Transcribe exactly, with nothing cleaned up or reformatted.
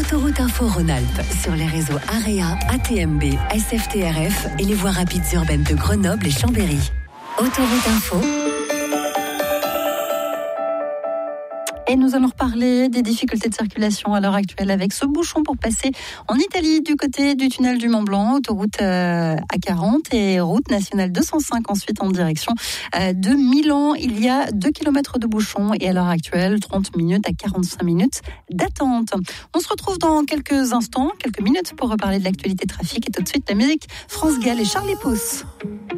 Autoroute Info Rhône-Alpes sur les réseaux AREA, A T M B, S F T R F et les voies rapides urbaines de Grenoble et Chambéry. Autoroute Info. Et nous allons reparler des difficultés de circulation à l'heure actuelle avec ce bouchon pour passer en Italie du côté du tunnel du Mont-Blanc, autoroute euh, A quarante et route nationale deux cent cinq ensuite en direction euh, de Milan. Il y a deux kilomètres de bouchon et à l'heure actuelle, trente minutes à quarante-cinq minutes d'attente. On se retrouve dans quelques instants, quelques minutes pour reparler de l'actualité trafic et tout de suite la musique France Gall et Charlie Pouce.